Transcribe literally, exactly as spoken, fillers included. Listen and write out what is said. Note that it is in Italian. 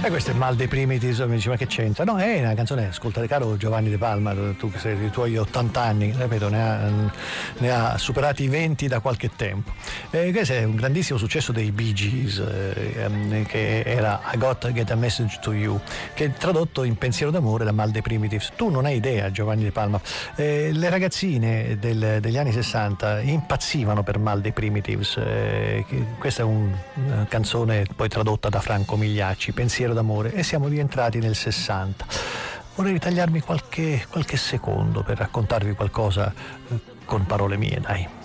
E questo è Mal dei Primitives, mi dice ma che c'entra? No, è una canzone, ascoltate caro Giovanni De Palma, tu che sei dei tuoi ottanta anni, ripeto, ne ha, ne ha superati i venti da qualche tempo. E questo è un grandissimo successo dei Bee Gees, eh, che era I Got to Get a Message to You, che è tradotto in pensiero d'amore da Mal dei Primitives. Tu non hai idea, Giovanni De Palma, eh, le ragazzine del, degli anni sessanta impazzivano per Mal dei Primitives, eh, questa è un, una canzone poi tradotta da Franco Migliacci, pensiero d'amore, e siamo rientrati nel sessanta. Vorrei ritagliarmi qualche, qualche secondo per raccontarvi qualcosa, eh, con parole mie, dai.